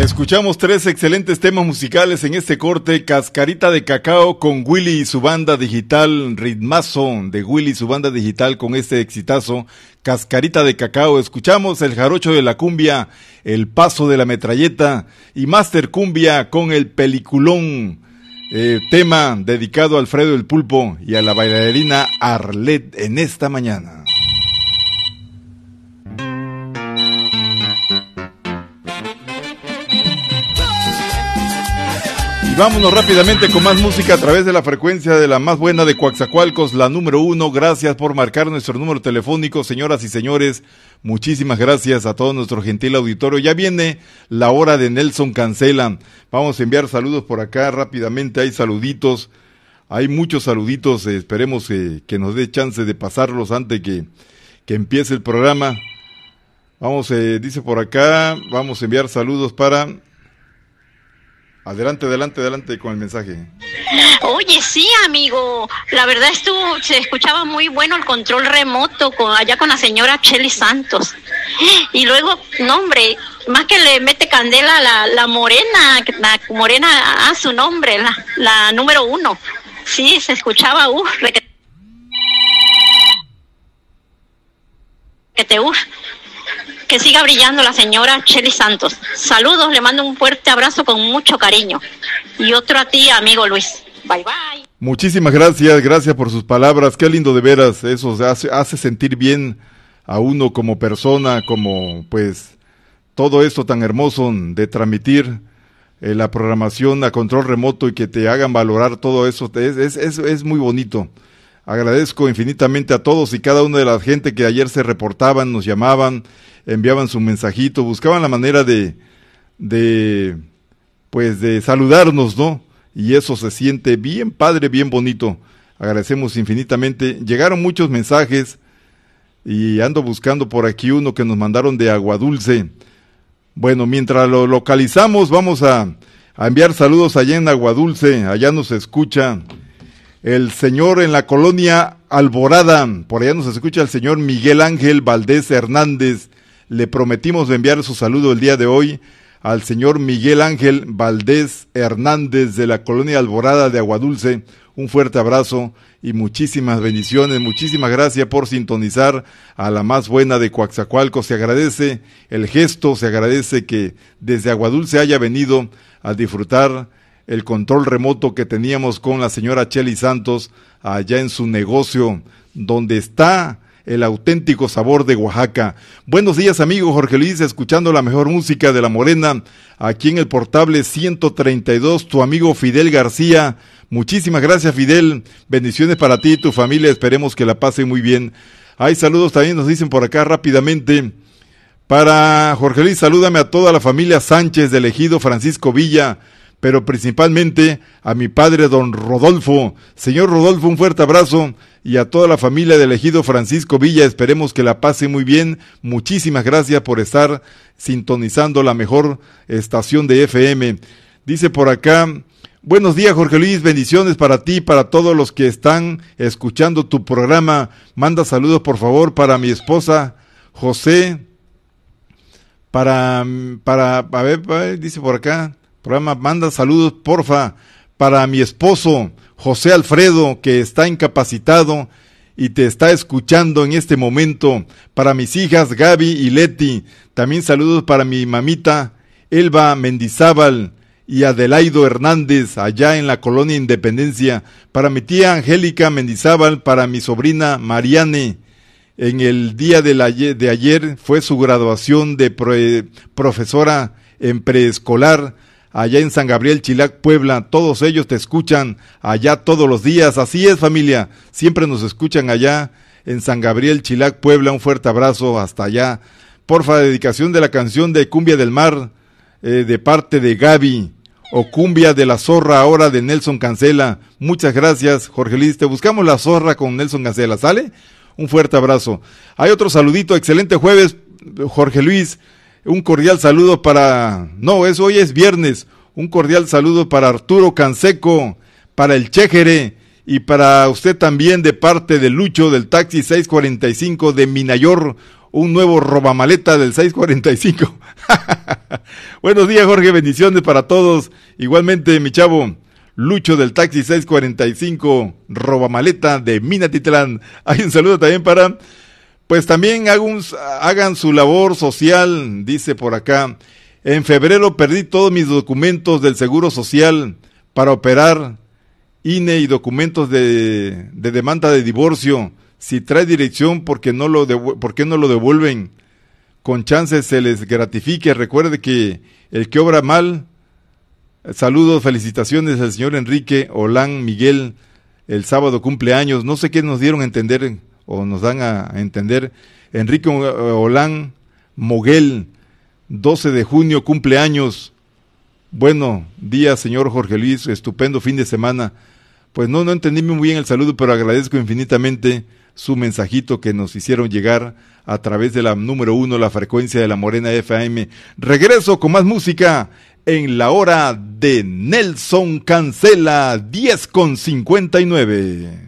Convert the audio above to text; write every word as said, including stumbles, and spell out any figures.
Escuchamos tres excelentes temas musicales en este corte: Cascarita de Cacao con Willy y su banda digital, ritmazo de Willy y su banda digital con este exitazo, Cascarita de Cacao. Escuchamos el jarocho de la cumbia, El Paso de la Metralleta y Master Cumbia con el peliculón, eh, tema dedicado a Alfredo el Pulpo y a la bailarina Arlet en esta mañana. Y vámonos rápidamente con más música a través de la frecuencia de la más buena de Coatzacoalcos, la número uno. Gracias por marcar nuestro número telefónico, señoras y señores. Muchísimas gracias a todo nuestro gentil auditorio. Ya viene la hora de Nelson Cancela. Vamos a enviar saludos por acá rápidamente. Hay saluditos, hay muchos saluditos. Eh, esperemos eh, que nos dé chance de pasarlos antes que, que empiece el programa. Vamos, eh, dice por acá, vamos a enviar saludos para... Adelante, adelante, adelante con el mensaje. Oye, sí, amigo, la verdad estuvo, se escuchaba muy bueno el control remoto con, allá con la señora Chely Santos. Y luego, no hombre, más que le mete candela la, la morena, la morena a su nombre, la, la número uno. Sí, se escuchaba, uff, que te uff. Que siga brillando la señora Chely Santos. Saludos, le mando un fuerte abrazo con mucho cariño. Y otro a ti, amigo Luis. Bye, bye. Muchísimas gracias, gracias por sus palabras. Qué lindo de veras, eso hace, hace sentir bien a uno como persona, como pues todo esto tan hermoso de transmitir eh, la programación a control remoto y que te hagan valorar todo eso. Es, es, es, es muy bonito. Agradezco infinitamente a todos y cada una de la gente que ayer se reportaban, nos llamaban, enviaban su mensajito, buscaban la manera de, de, pues de saludarnos, ¿no? Y eso se siente bien padre, bien bonito. Agradecemos infinitamente. Llegaron muchos mensajes y ando buscando por aquí uno que nos mandaron de Aguadulce. Bueno, mientras lo localizamos, vamos a, a enviar saludos allá en Aguadulce. Allá nos escucha el señor en la colonia Alborada. Por allá nos escucha el señor Miguel Ángel Valdés Hernández. Le prometimos enviar su saludo el día de hoy al señor Miguel Ángel Valdés Hernández de la colonia Alborada de Aguadulce. Un fuerte abrazo y muchísimas bendiciones. Muchísimas gracias por sintonizar a la más buena de Coatzacoalcos. Se agradece el gesto, se agradece que desde Aguadulce haya venido a disfrutar el control remoto que teníamos con la señora Chely Santos allá en su negocio, donde está el auténtico sabor de Oaxaca. Buenos días, amigo Jorge Luis, escuchando la mejor música de La Morena, aquí en el portable ciento treinta y dos, tu amigo Fidel García. Muchísimas gracias, Fidel. Bendiciones para ti y tu familia, esperemos que la pasen muy bien. Hay saludos también, nos dicen por acá rápidamente. Para Jorge Luis, salúdame a toda la familia Sánchez del Ejido Francisco Villa, pero principalmente a mi padre don Rodolfo. Señor Rodolfo, un fuerte abrazo, y a toda la familia del Ejido Francisco Villa, esperemos que la pase muy bien. Muchísimas gracias por estar sintonizando la mejor estación de F M. Dice por acá, buenos días Jorge Luis, bendiciones para ti y para todos los que están escuchando tu programa. Manda saludos por favor para mi esposa José, para, para, a ver, a ver dice por acá, programa, manda saludos porfa para mi esposo José Alfredo, que está incapacitado y te está escuchando en este momento. Para mis hijas Gaby y Leti, también saludos para mi mamita Elba Mendizábal y Adelaido Hernández allá en la colonia Independencia. Para mi tía Angélica Mendizábal, para mi sobrina Mariane. En el día de, la, de ayer fue su graduación de pro, profesora en preescolar allá en San Gabriel, Chilac, Puebla. Todos ellos te escuchan allá todos los días. Así es, familia, siempre nos escuchan allá en San Gabriel, Chilac, Puebla. Un fuerte abrazo hasta allá. Porfa, dedicación de la canción de Cumbia del Mar, eh, de parte de Gaby, o Cumbia de la Zorra ahora de Nelson Cancela. Muchas gracias, Jorge Luis. Te buscamos la zorra con Nelson Cancela, ¿sale? Un fuerte abrazo. Hay otro saludito. Excelente jueves, Jorge Luis. Un cordial saludo para... No, es hoy es viernes. Un cordial saludo para Arturo Canseco, para el Chéjere y para usted también de parte de Lucho del taxi seiscientos cuarenta y cinco de Minayor. un nuevo robamaleta del seis cuarenta y cinco. Buenos días, Jorge, bendiciones para todos. Igualmente, mi chavo, Lucho del taxi seis cuarenta y cinco, robamaleta de Minatitlán. Hay un saludo también para, pues también hagan, hagan su labor social, dice por acá. En febrero perdí todos mis documentos del Seguro Social para operar I N E y documentos de, de demanda de divorcio. Si trae dirección, ¿por qué no lo devu- por qué no lo devuelven? Con chances se les gratifique. Recuerde que el que obra mal, saludos, felicitaciones al señor Enrique Olán Miguel, el sábado cumpleaños. No sé qué nos dieron a entender o nos dan a, a entender. Enrique Olán Moguel, doce de junio, cumpleaños. Bueno, día, señor Jorge Luis, estupendo fin de semana. Pues no, no entendí muy bien el saludo, pero agradezco infinitamente su mensajito que nos hicieron llegar a través de la número uno, la frecuencia de la Morena F M. Regreso con más música en la hora de Nelson Cancela, diez con cincuenta y nueve.